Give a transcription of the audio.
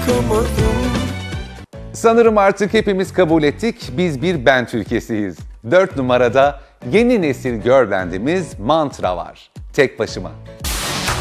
çıkamadım. Sanırım artık hepimiz kabul ettik, biz bir ben Türkiye'siyiz. 4 numarada yeni nesil girl bandimiz Mantra var. Tek başıma.